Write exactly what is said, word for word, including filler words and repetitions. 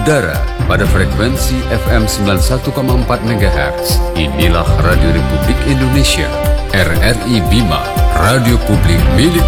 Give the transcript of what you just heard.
Mengudara pada frekuensi F M sembilan puluh satu koma empat megahertz. Inilah Radio Republik Indonesia, R R I Bima, radio publik milik